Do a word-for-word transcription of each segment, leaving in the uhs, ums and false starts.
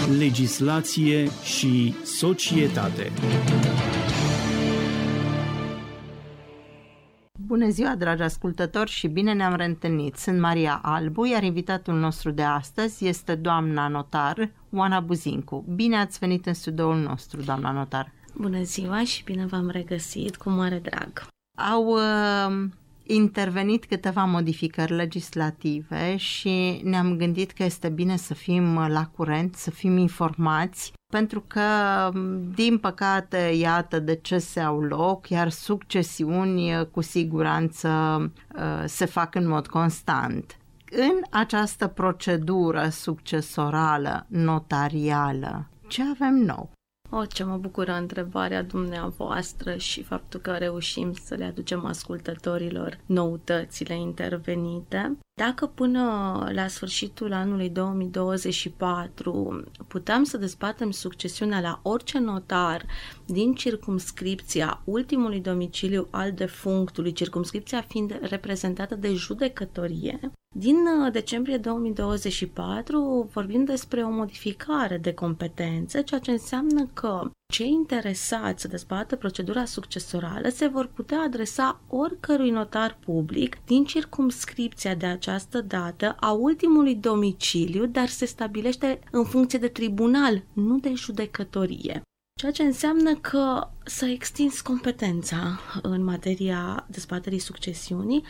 legislație și societate. Bună ziua, dragi ascultători, și bine ne-am reîntâlnit. Sunt Maria Albu, iar invitatul nostru de astăzi este doamna notar Oana Buzincu. Bine ați venit în studioul nostru, doamna notar. Bună ziua și bine v-am regăsit, cu mare drag. Au uh, intervenit câteva modificări legislative și ne-am gândit că este bine să fim la curent, să fim informați, pentru că, din păcate, iată, decese au loc, iar succesiuni cu siguranță se fac în mod constant. În această procedură succesorală notarială, ce avem nou? O, ce mă bucură întrebarea dumneavoastră și faptul că reușim să le aducem ascultătorilor noutățile intervenite. Dacă până la sfârșitul anului două mii douăzeci și patru puteam să dezbatem succesiunea la orice notar din circumscripția ultimului domiciliu al defunctului, circumscripția fiind reprezentată de judecătorie, din decembrie două mii douăzeci și patru vorbim despre o modificare de competențe, ceea ce înseamnă că cei interesați să dezbată procedura succesorală se vor putea adresa oricărui notar public din circumscripția de această dată a ultimului domiciliu, dar se stabilește în funcție de tribunal, nu de judecătorie. Ceea ce înseamnă că s-a extins competența în materia dezbaterii succesiunii,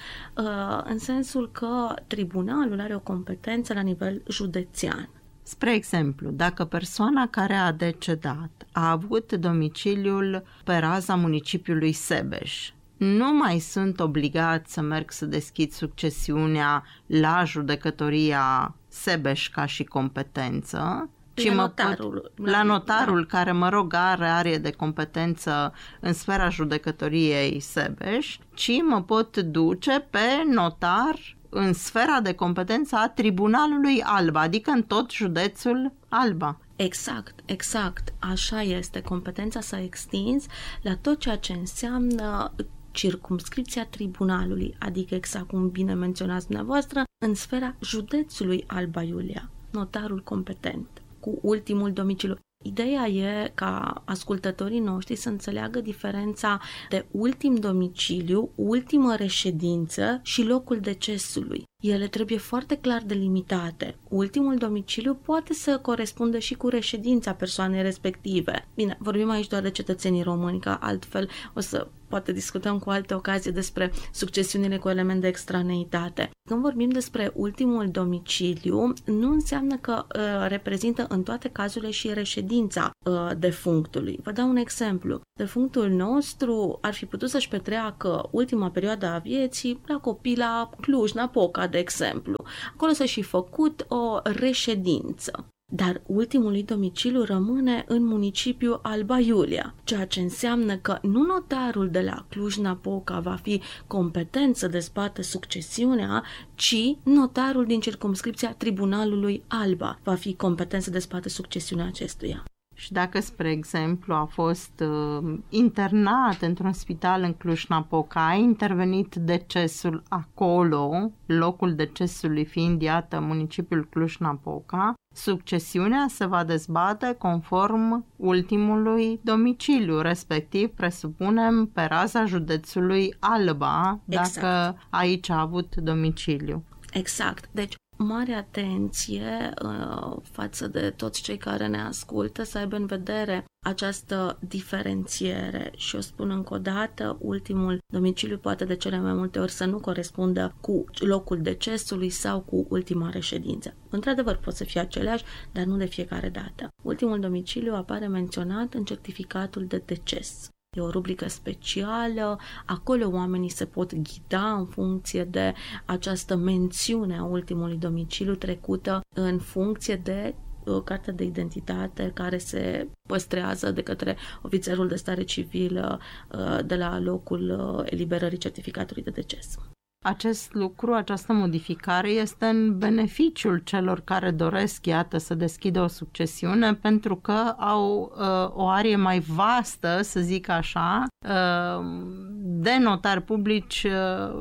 în sensul că tribunalul are o competență la nivel județean. Spre exemplu, dacă persoana care a decedat a avut domiciliul pe raza municipiului Sebeș, nu mai sunt obligat să merg să deschid succesiunea la judecătoria Sebeș ca și competență, ci la mă notarul, pot, la notarul da. care, mă rog, are arie de competență în sfera judecătoriei Sebeș, ci mă pot duce pe notar în sfera de competență a Tribunalului Alba, adică în tot județul Alba. Exact, exact. Așa este. Competența s-a extins la tot ceea ce înseamnă circumscripția tribunalului, adică exact cum bine menționați dumneavoastră, în sfera județului Alba Iulia, notarul competent cu ultimul domiciliu. Ideea e ca ascultătorii noștri să înțeleagă diferența de ultim domiciliu, ultimă reședință și locul decesului. Ele trebuie foarte clar delimitate. Ultimul domiciliu poate să corespundă și cu reședința persoanei respective. Bine, vorbim aici doar de cetățenii români, că altfel o să poate discutăm cu alte ocazii despre succesiunile cu element de extraneitate. Când vorbim despre ultimul domiciliu, nu înseamnă că uh, reprezintă în toate cazurile și reședința uh, defunctului. Vă dau un exemplu. Defunctul nostru ar fi putut să-și petreacă ultima perioadă a vieții la copii la Cluj-Napoca, de exemplu. Acolo s-a și făcut o reședință. Dar ultimul lui domiciliu rămâne în municipiul Alba Iulia, ceea ce înseamnă că nu notarul de la Cluj-Napoca va fi competent să dezbată succesiunea, ci notarul din circumscripția Tribunalului Alba va fi competent să dezbată succesiunea acestuia. Și dacă, spre exemplu, a fost uh, internat într-un spital în Cluj-Napoca, a intervenit decesul acolo, locul decesului fiind, iată, municipiul Cluj-Napoca, succesiunea se va dezbate conform ultimului domiciliu, respectiv, presupunem, pe raza județului Alba, dacă exact. Aici a avut domiciliu. Exact. Deci, mare atenție uh, față de toți cei care ne ascultă, să aibă în vedere această diferențiere și o spun încă o dată, ultimul domiciliu poate de cele mai multe ori să nu corespundă cu locul decesului sau cu ultima reședință. Într-adevăr pot să fie aceleași, dar nu de fiecare dată. Ultimul domiciliu apare menționat în certificatul de deces. E o rubrică specială, acolo oamenii se pot ghida în funcție de această mențiune a ultimului domiciliu trecută în funcție de cartea de identitate care se păstrează de către ofițerul de stare civilă de la locul eliberării certificatului de deces. Acest lucru, această modificare este în beneficiul celor care doresc, iată, să deschidă o succesiune, pentru că au uh, o arie mai vastă, să zic așa, uh, de notari publici uh,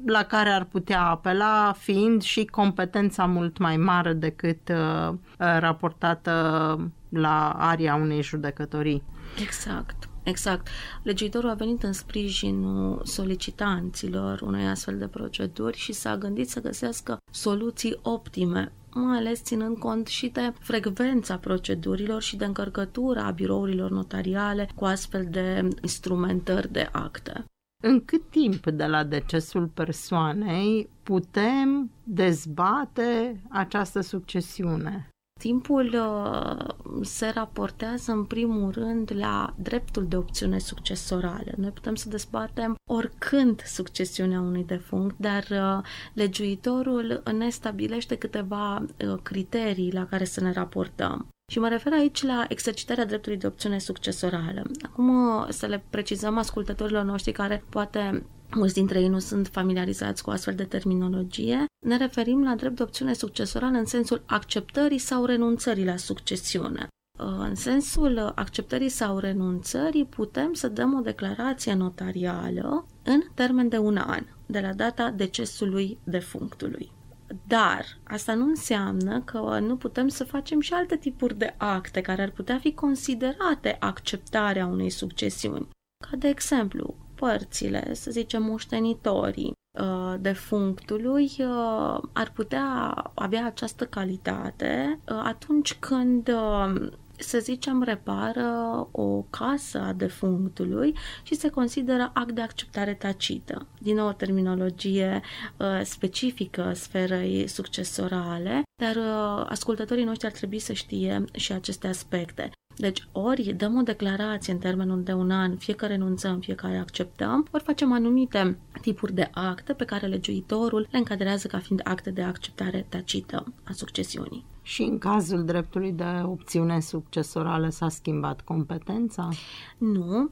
la care ar putea apela, fiind și competența mult mai mare decât uh, raportată la aria unei judecătorii. Exact. Exact. Legiuitorul a venit în sprijinul solicitanților unei astfel de proceduri și s-a gândit să găsească soluții optime, mai ales ținând cont și de frecvența procedurilor și de încărcătura a birourilor notariale cu astfel de instrumentări de acte. În cât timp de la decesul persoanei putem dezbate această succesiune? Timpul uh, se raportează în primul rând la dreptul de opțiune succesorală. Noi putem să dezbatem oricând succesiunea unui defunct, dar uh, legiuitorul ne stabilește câteva uh, criterii la care să ne raportăm. Și mă refer aici la exercitarea dreptului de opțiune succesorală. Acum uh, să le precizăm ascultătorilor noștri care poate mulți dintre ei nu sunt familiarizați cu astfel de terminologie. Ne referim la drept de opțiune succesorală în sensul acceptării sau renunțării la succesiune. În sensul acceptării sau renunțării putem să dăm o declarație notarială în termen de un an, de la data decesului defunctului. Dar asta nu înseamnă că nu putem să facem și alte tipuri de acte care ar putea fi considerate acceptarea unei succesiuni. Ca de exemplu, părțile, să zicem moștenitorii defunctului ar putea avea această calitate atunci când, să zicem, repară o casă a defunctului și se consideră act de acceptare tacită. Din nou o terminologie specifică sferei succesorale, dar ascultătorii noștri ar trebui să știe și aceste aspecte. Deci ori dăm o declarație în termenul de un an, fie că renunțăm, fie că acceptăm, ori facem anumite tipuri de acte pe care legiuitorul le încadrează ca fiind acte de acceptare tacită a succesiunii. Și în cazul dreptului de opțiune succesorală s-a schimbat competența? Nu.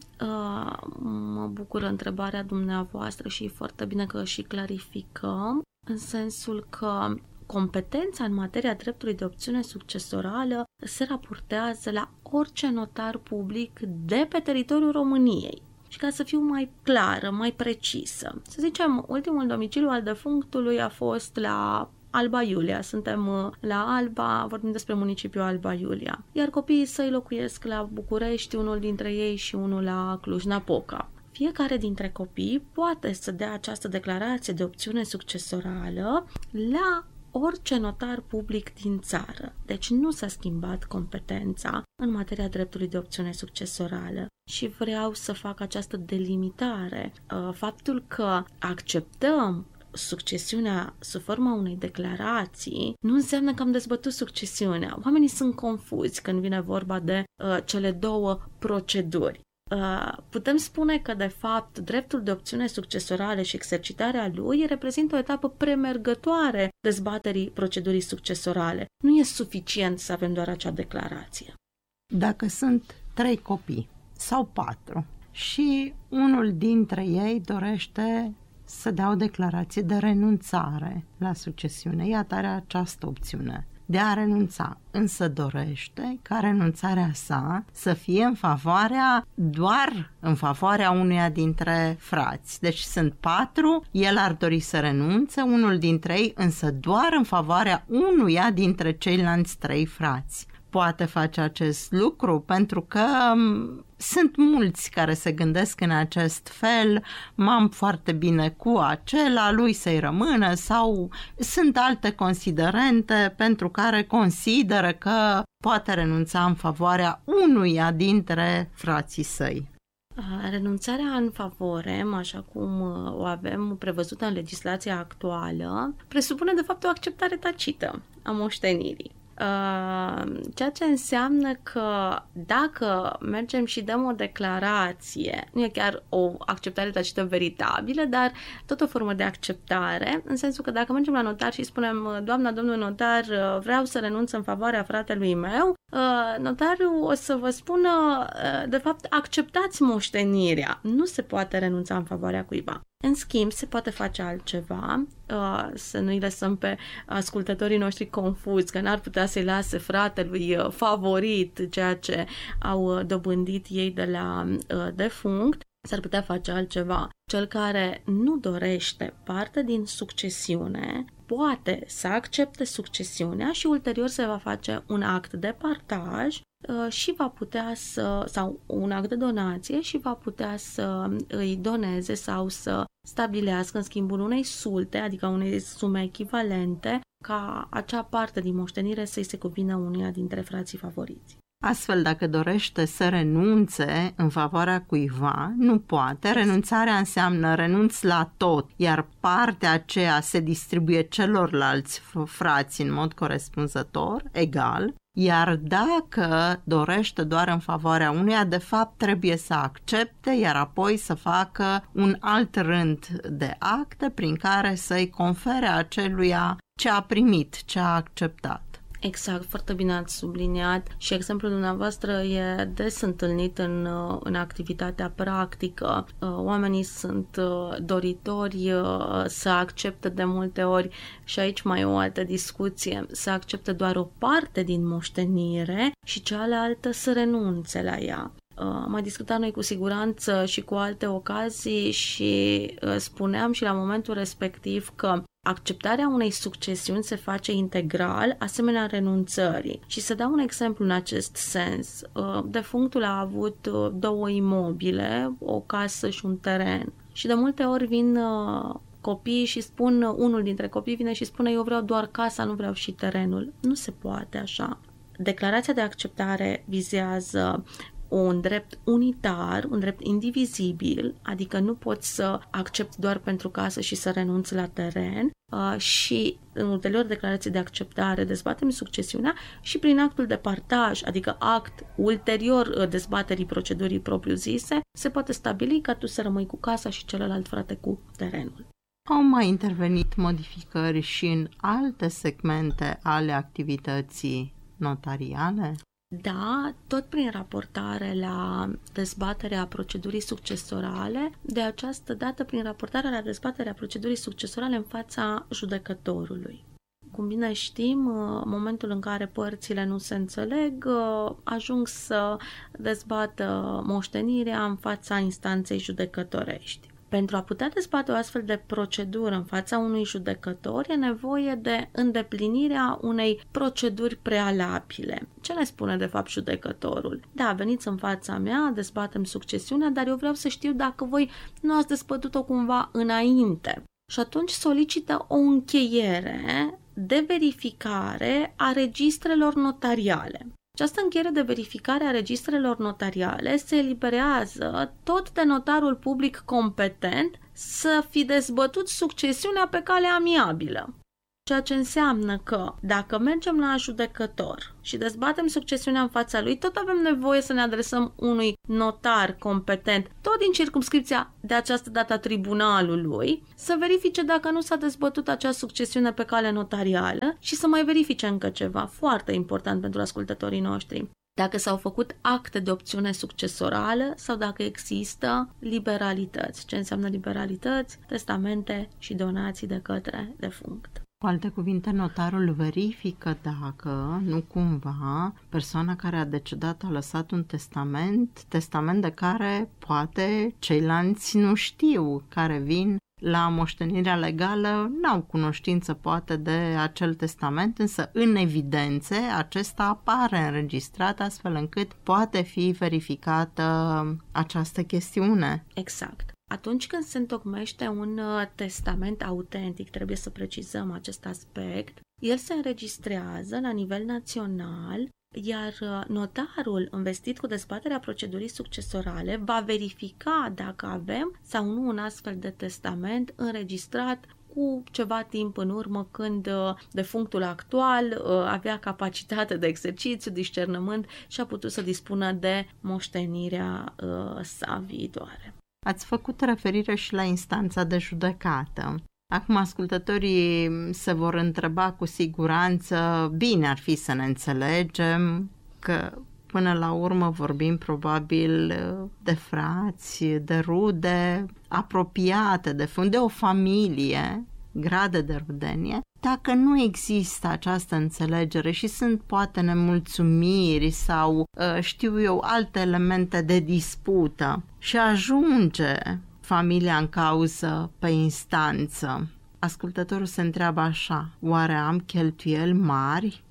Mă bucură întrebarea dumneavoastră și e foarte bine că și clarificăm, în sensul că competența în materia dreptului de opțiune succesorală se raportează la orice notar public de pe teritoriul României. Și ca să fiu mai clară, mai precisă, să zicem, ultimul domiciliu al defunctului a fost la Alba Iulia. Suntem la Alba, vorbim despre municipiul Alba Iulia. Iar copiii săi locuiesc la București, unul dintre ei și unul la Cluj-Napoca. Fiecare dintre copii poate să dea această declarație de opțiune succesorală la orice notar public din țară. Deci nu s-a schimbat competența în materia dreptului de opțiune succesorală și vreau să fac această delimitare. Faptul că acceptăm succesiunea sub forma unei declarații nu înseamnă că am dezbătut succesiunea. Oamenii sunt confuzi când vine vorba de uh, cele două proceduri. Uh, putem spune că, de fapt, dreptul de opțiune succesorale și exercitarea lui reprezintă o etapă premergătoare dezbaterii procedurii succesorale. Nu e suficient să avem doar acea declarație. Dacă sunt trei copii sau patru și unul dintre ei dorește să dea o declarație de renunțare la succesiune, iată, are această opțiune de a renunța, însă dorește ca renunțarea sa să fie în favoarea, doar în favoarea unuia dintre frați. Deci sunt patru, el ar dori să renunțe, unul dintre ei, însă doar în favoarea unuia dintre ceilalți trei frați. Poate face acest lucru pentru că sunt mulți care se gândesc în acest fel, m-am foarte bine cu acela, lui să-i rămână, sau sunt alte considerente pentru care consideră că poate renunța în favoarea unuia dintre frații săi. Renunțarea în favorem, așa cum o avem prevăzută în legislația actuală, presupune de fapt o acceptare tacită a moștenirii. Ceea ce înseamnă că dacă mergem și dăm o declarație, nu e chiar o acceptare tacită veritabilă, dar tot o formă de acceptare, în sensul că dacă mergem la notar și spunem, doamna, domnul notar, vreau să renunț în favoarea fratelui meu, notarul o să vă spună, de fapt, acceptați moștenirea, nu se poate renunța în favoarea cuiva. În schimb, se poate face altceva, să nu-i lăsăm pe ascultătorii noștri confuzi, că n-ar putea să-i lase fratelui favorit ceea ce au dobândit ei de la defunct. S-ar putea face altceva. Cel care nu dorește parte din succesiune poate să accepte succesiunea și ulterior se va face un act de partaj și va putea să, sau un act de donație și va putea să îi doneze sau să stabilească în schimbul unei sulte, adică unei sume echivalente, ca acea parte din moștenire să-i se cuvină unuia dintre frații favoriți. Astfel, dacă dorește să renunțe în favoarea cuiva, nu poate. Renunțarea înseamnă renunț la tot, iar partea aceea se distribuie celorlalți frați în mod corespunzător, egal, iar dacă dorește doar în favoarea unuia, de fapt trebuie să accepte, iar apoi să facă un alt rând de acte prin care să-i confere aceluia ce a primit, ce a acceptat. Exact, foarte bine ați subliniat și exemplul dumneavoastră e des întâlnit în, în activitatea practică. Oamenii sunt doritori să accepte de multe ori, și aici mai e o altă discuție, să accepte doar o parte din moștenire și cealaltă să renunțe la ea. Am mai discutat noi cu siguranță și cu alte ocazii și spuneam și la momentul respectiv că acceptarea unei succesiuni se face integral, asemenea renunțării. Și să dau un exemplu în acest sens. Defunctul a avut două imobile, o casă și un teren. Și de multe ori vin copiii și spun, unul dintre copii vine și spune: eu vreau doar casa, nu vreau și terenul. Nu se poate așa. Declarația de acceptare vizează un drept unitar, un drept indivizibil, adică nu poți să accepti doar pentru casă și să renunți la teren, și în ulterior declarație de acceptare dezbatem succesiunea și prin actul de partaj, adică act ulterior dezbaterii procedurii propriu-zise, se poate stabili ca tu să rămâi cu casa și celălalt frate cu terenul. Au mai intervenit modificări și în alte segmente ale activității notariale? Da, tot prin raportare la dezbaterea procedurii succesorale, de această dată prin raportarea la dezbaterea procedurii succesorale în fața judecătorului. Cum bine știm, momentul în care părțile nu se înțeleg, ajung să dezbată moștenirea în fața instanței judecătorești. Pentru a putea dezbate o astfel de procedură în fața unui judecător, e nevoie de îndeplinirea unei proceduri prealabile. Ce ne spune de fapt judecătorul? Da, veniți în fața mea, dezbatem succesiunea, dar eu vreau să știu dacă voi nu ați dezbătut-o cumva înainte. Și atunci solicită o încheiere de verificare a registrelor notariale. Această încheiere de verificare a registrelor notariale se eliberează tot de notarul public competent să fi dezbătut succesiunea pe cale amiabilă. Ceea ce înseamnă că dacă mergem la judecător și dezbatem succesiunea în fața lui, tot avem nevoie să ne adresăm unui notar competent, tot din circumscripția de această dată a tribunalului, să verifice dacă nu s-a dezbătut acea succesiune pe cale notarială și să mai verifice încă ceva foarte important pentru ascultătorii noștri. Dacă s-au făcut acte de opțiune succesorală sau dacă există liberalități. Ce înseamnă liberalități? Testamente și donații de către defunct. Cu alte cuvinte, notarul verifică dacă, nu cumva, persoana care a decedat a lăsat un testament, testament de care poate ceilalți nu știu, care vin la moștenirea legală, n-au cunoștință poate de acel testament, însă în evidențe acesta apare înregistrat astfel încât poate fi verificată această chestiune. Exact. Atunci când se întocmește un testament autentic, trebuie să precizăm acest aspect, el se înregistrează la nivel național, iar notarul investit cu dezbaterea procedurii succesorale va verifica dacă avem sau nu un astfel de testament înregistrat cu ceva timp în urmă, când defunctul actual avea capacitate de exercițiu, discernământ și a putut să dispună de moștenirea sa viitoare. Ați făcut referire și la instanța de judecată. Acum ascultătorii se vor întreba cu siguranță, bine ar fi să ne înțelegem că până la urmă vorbim probabil de frați, de rude apropiate, de fund, de o familie, grade de rudenie. Dacă nu există această înțelegere și sunt poate nemulțumiri sau știu eu alte elemente de dispută și ajunge familia în cauză pe instanță. Ascultătorul se întreabă așa: oare am cheltuieli mari?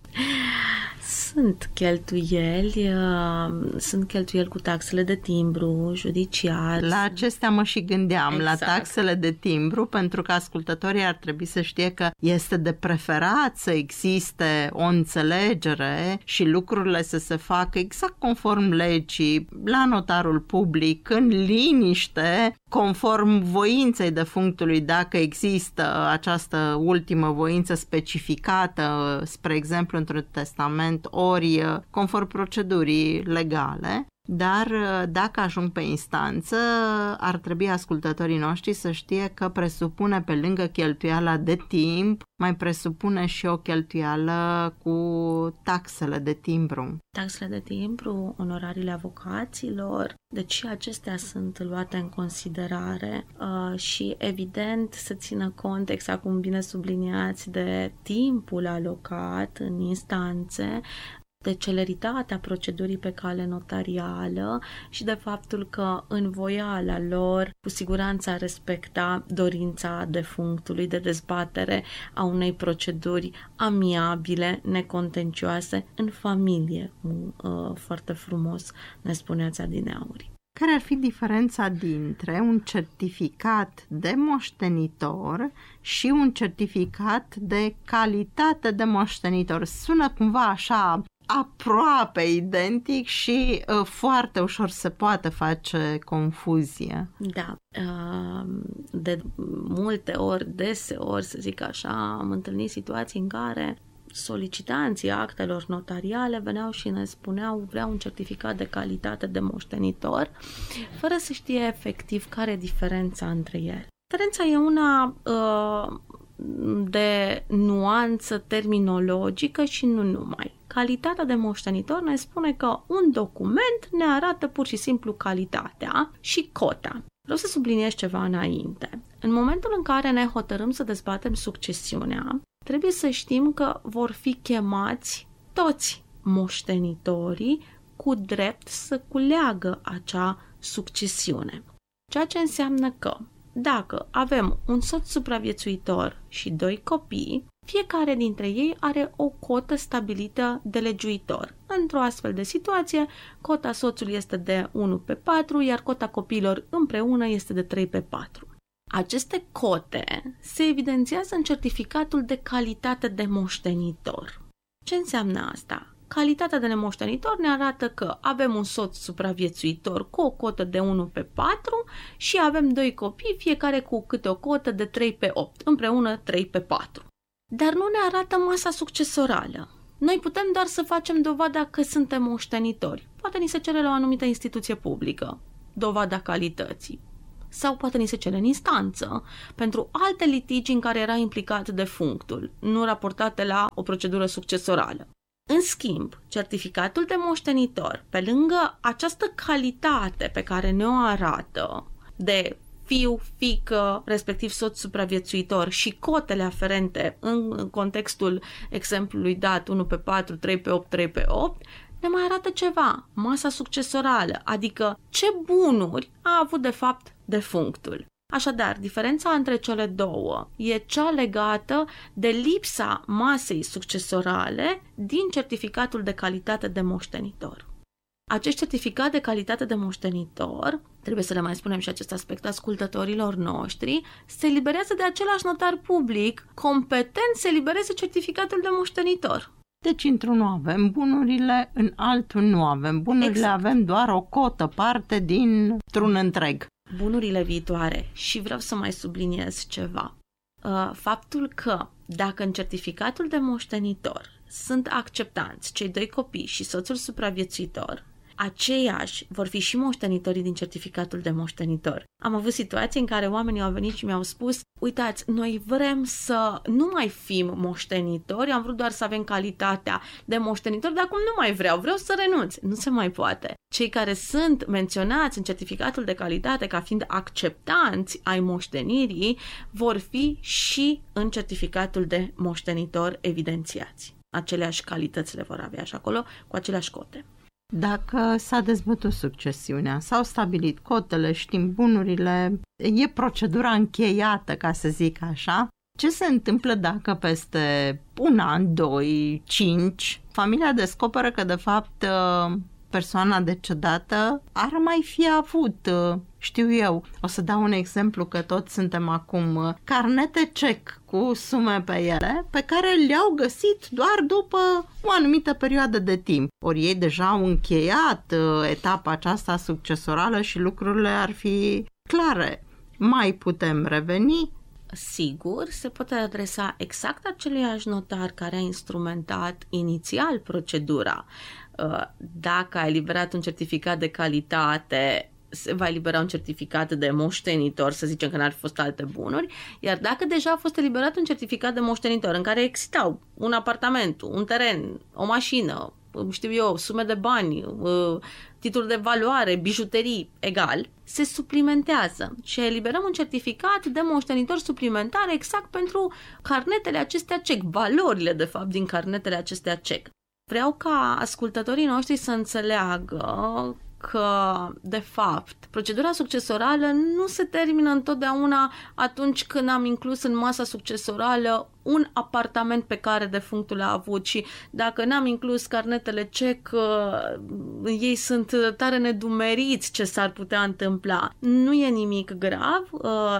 Sunt cheltuieli, sunt cheltuieli cu taxele de timbru, judiciar. La acestea mă și gândeam, exact. La taxele de timbru, pentru că ascultătorii ar trebui să știe că este de preferat să existe o înțelegere și lucrurile să se facă exact conform legii, la notarul public, în liniște, conform voinței defunctului, dacă există această ultimă voință specificată, spre exemplu, într-un testament, ori conform procedurii legale. Dar dacă ajung pe instanță, ar trebui ascultătorii noștri să știe că presupune, pe lângă cheltuiala de timp, mai presupune și o cheltuială cu taxele de timbru. Taxele de timbru, onorariile avocaților, deci acestea sunt luate în considerare uh, și evident să țină cont, exact cum bine subliniați, de timpul alocat în instanțe, de celeritatea procedurii pe cale notarială și de faptul că învoiala lor cu siguranță ar respecta dorința defunctului de dezbatere a unei proceduri amiabile, necontencioase, în familie. Uh, foarte frumos ne spuneați adineauri. Care ar fi diferența dintre un certificat de moștenitor și un certificat de calitate de moștenitor? Sună cumva așa aproape identic și uh, foarte ușor se poate face confuzie. Da, uh, de multe ori, deseori, să zic așa, am întâlnit situații în care solicitanții actelor notariale veneau și ne spuneau: vreau un certificat de calitate de moștenitor, fără să știe efectiv care e diferența între ele. Diferența e una uh, de nuanță terminologică și nu numai. Calitatea de moștenitor ne spune că un document ne arată pur și simplu calitatea și cota. Vreau să subliniez ceva înainte. În momentul în care ne hotărâm să dezbatem succesiunea, trebuie să știm că vor fi chemați toți moștenitorii cu drept să culeagă acea succesiune. Ceea ce înseamnă că dacă avem un soț supraviețuitor și doi copii, fiecare dintre ei are o cotă stabilită de legiuitor. Într-o astfel de situație, cota soțului este de unu pe patru, iar cota copiilor împreună este de trei pe patru. Aceste cote se evidențiază în certificatul de calitate de moștenitor. Ce înseamnă asta? Calitatea de nemoștenitor ne arată că avem un soț supraviețuitor cu o cotă de unu pe patru și avem doi copii, fiecare cu câte o cotă de trei pe opt, împreună trei pe patru. Dar nu ne arată masa succesorală. Noi putem doar să facem dovada că suntem moștenitori. Poate ni se cere la o anumită instituție publică dovada calității. Sau poate ni se cere în instanță pentru alte litigi în care era implicat defunctul, nu raportate la o procedură succesorală. În schimb, certificatul de moștenitor, pe lângă această calitate pe care ne-o arată de fiu, fiică, respectiv soț supraviețuitor și cotele aferente în contextul exemplului dat unu pe patru, trei pe opt, trei pe opt, ne mai arată ceva, masa succesorală, adică ce bunuri a avut de fapt defunctul. Așadar, diferența între cele două e cea legată de lipsa masei succesorale din certificatul de calitate de moștenitor. Acest certificat de calitate de moștenitor, trebuie să le mai spunem și acest aspect ascultătorilor noștri, se eliberează de același notar public competent să elibereze certificatul de moștenitor. Deci într-unul avem bunurile, în altul nu avem bunurile, exact. Avem doar o cotă parte dintr-un întreg. Bunurile viitoare. Și vreau să mai subliniez ceva. Faptul că dacă în certificatul de moștenitor sunt acceptanți cei doi copii și soțul supraviețuitor, aceiași vor fi și moștenitorii din certificatul de moștenitor. Am avut situații în care oamenii au venit și mi-au spus: uitați, noi vrem să nu mai fim moștenitori, am vrut doar să avem calitatea de moștenitor, dar acum nu mai vreau, vreau să renunț. Nu se mai poate. Cei care sunt menționați în certificatul de calitate ca fiind acceptanți ai moștenirii vor fi și în certificatul de moștenitor evidențiați. Aceleași calități le vor avea și acolo, cu aceleași cote. Dacă s-a dezbătut succesiunea, s-au stabilit cotele, știm bunurile, e procedura încheiată, ca să zic așa, ce se întâmplă dacă peste un an, doi, cinci, familia descoperă că de fapt persoana decedată ar mai fi avut, știu eu, o să dau un exemplu că toți suntem acum, carnete cec cu sume pe ele, pe care le-au găsit doar după o anumită perioadă de timp. Ori ei deja au încheiat etapa aceasta succesorală și lucrurile ar fi clare. Mai putem reveni? Sigur, se poate adresa exact aceluiași notar care a instrumentat inițial procedura. Dacă a eliberat un certificat de calitate, se va elibera un certificat de moștenitor, să zicem că n-ar fi fost alte bunuri, iar dacă deja a fost eliberat un certificat de moștenitor în care existau un apartament, un teren, o mașină, știu eu, sume de bani, titluri de valoare, bijuterii, egal, se suplimentează și eliberăm un certificat de moștenitor suplimentar exact pentru carnetele acestea cec, valorile de fapt din carnetele acestea cec. Vreau ca ascultătorii noștri să înțeleagă că, de fapt, procedura succesorală nu se termină întotdeauna atunci când am inclus în masa succesorală un apartament pe care defunctul l-a avut și dacă n-am inclus carnetele cec, ei sunt tare nedumeriți ce s-ar putea întâmpla. Nu e nimic grav,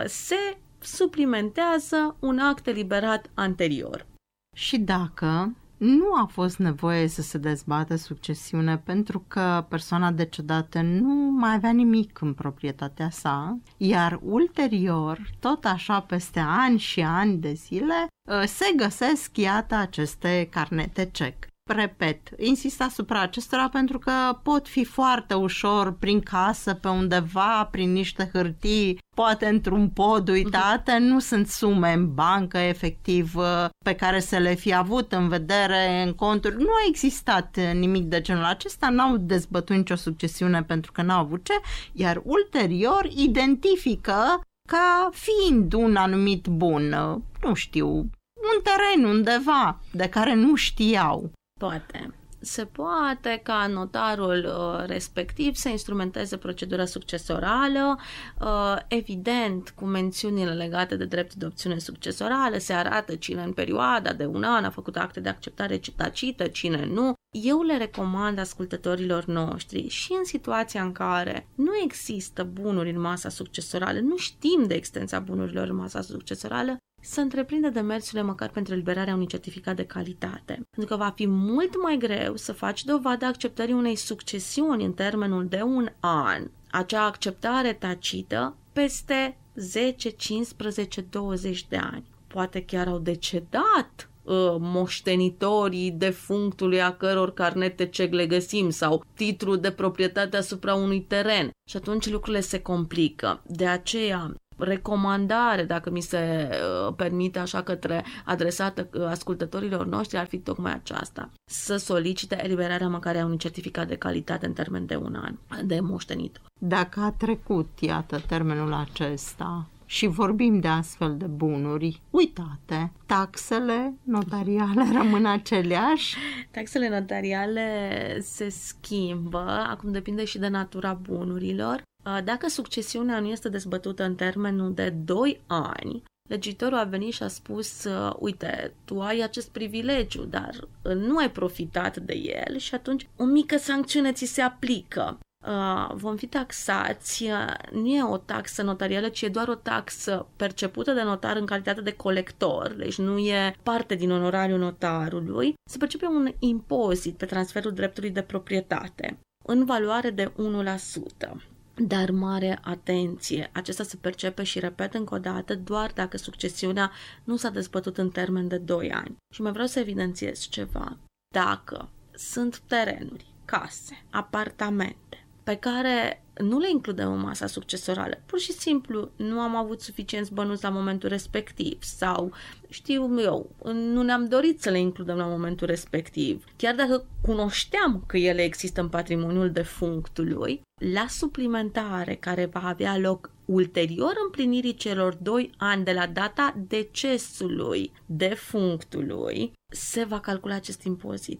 se suplimentează un act eliberat anterior. Și dacă nu a fost nevoie să se dezbată succesiune pentru că persoana decedată nu mai avea nimic în proprietatea sa, iar ulterior, tot așa peste ani și ani de zile, se găsesc, iată, aceste carnete cec. Repet, insist asupra acestora pentru că pot fi foarte ușor prin casă, pe undeva, prin niște hârtii, poate într-un pod uitate, nu sunt sume în bancă efectiv pe care să le fi avut în vedere în conturi. Nu a existat nimic de genul acesta, n-au dezbătut nicio succesiune pentru că n-au avut ce, iar ulterior identifică ca fiind un anumit bun, nu știu, un teren undeva de care nu știau. Poate. Se poate ca notarul uh, respectiv să instrumenteze procedura succesorală, uh, evident, cu mențiunile legate de drept de opțiune succesorală, se arată cine în perioada de un an a făcut acte de acceptare tacită, cine nu. Eu le recomand ascultătorilor noștri și în situația în care nu există bunuri în masa succesorală, nu știm de extensia bunurilor în masa succesorală, să întreprindă demersurile măcar pentru eliberarea unui certificat de calitate. Pentru că va fi mult mai greu să faci dovada acceptării unei succesiuni în termenul de un an, acea acceptare tacită, peste zece, cincisprezece, douăzeci de ani. Poate chiar au decedat uh, moștenitorii defunctului a căror carnete cec le găsim sau titlul de proprietate asupra unui teren și atunci lucrurile se complică. De aceea, recomandare, dacă mi se uh, permite așa către adresată uh, ascultătorilor noștri, ar fi tocmai aceasta. Să solicite eliberarea măcar a unui certificat de calitate în termen de un an de moștenitor. Dacă a trecut, iată, termenul acesta și vorbim de astfel de bunuri, uitate, taxele notariale rămân aceleași? Taxele notariale se schimbă, acum depinde și de natura bunurilor. Dacă succesiunea nu este dezbătută în termenul de doi ani, legiuitorul a venit și a spus, uite, tu ai acest privilegiu, dar nu ai profitat de el și atunci o mică sancțiune ți se aplică. Vom fi taxați, nu e o taxă notarială, ci e doar o taxă percepută de notar în calitate de colector, deci nu e parte din onorariul notarului. Se percepe un impozit pe transferul dreptului de proprietate în valoare de unu la sută. Dar mare atenție, acesta se percepe și repet încă o dată doar dacă succesiunea nu s-a dezbătut în termen de doi ani. Și mai vreau să evidențiez ceva. Dacă sunt terenuri, case, apartamente pe care nu le includem în masa succesorală, pur și simplu nu am avut suficienți bănuți la momentul respectiv sau, știu eu, nu ne-am dorit să le includem la momentul respectiv, chiar dacă cunoșteam că ele există în patrimoniul defunctului, la suplimentare care va avea loc ulterior împlinirii celor doi ani de la data decesului defunctului, se va calcula acest impozit.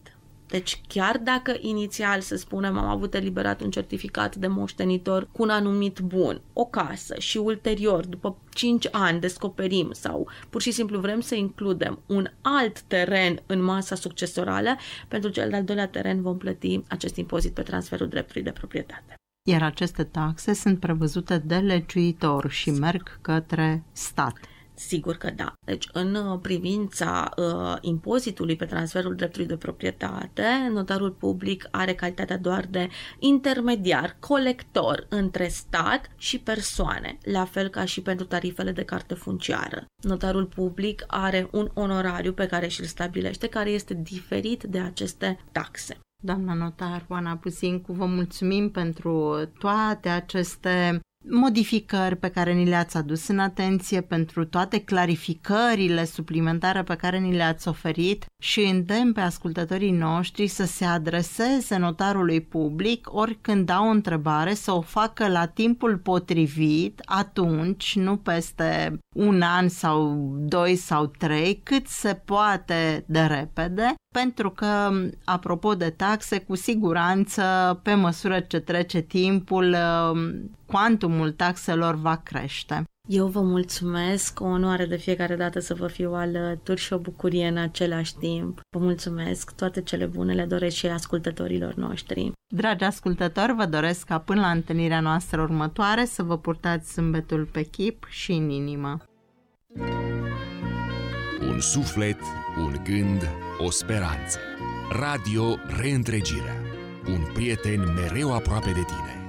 Deci chiar dacă inițial, să spunem, am avut eliberat un certificat de moștenitor cu un anumit bun, o casă, și ulterior, după cinci ani, descoperim sau pur și simplu vrem să includem un alt teren în masa succesorală, pentru cel de-al doilea teren vom plăti acest impozit pe transferul dreptului de proprietate. Iar aceste taxe sunt prevăzute de legiuitor și merg către stat. Sigur că da. Deci, în privința uh, impozitului pe transferul dreptului de proprietate, notarul public are calitatea doar de intermediar, colector între stat și persoane, la fel ca și pentru tarifele de carte funciară. Notarul public are un onorariu pe care și-l stabilește, care este diferit de aceste taxe. Doamna notar Oana Pusincu, vă mulțumim pentru toate aceste modificări pe care ni le-ați adus în atenție, pentru toate clarificările suplimentare pe care ni le-ați oferit și îndemn pe ascultătorii noștri să se adreseze notarului public oricând au o întrebare, să o facă la timpul potrivit, atunci, nu peste un an sau doi sau trei, cât se poate de repede, pentru că, apropo de taxe, cu siguranță, pe măsură ce trece timpul, cuantumul taxelor va crește. Eu vă mulțumesc, o onoare de fiecare dată să vă fiu alături și o bucurie în același timp. Vă mulțumesc, toate cele bune le doresc și ascultătorilor noștri. Dragi ascultători, vă doresc ca până la întâlnirea noastră următoare să vă purtați zâmbetul pe chip și în inimă. Un suflet, un gând, o speranță. Radio Reîntregirea. Un prieten mereu aproape de tine.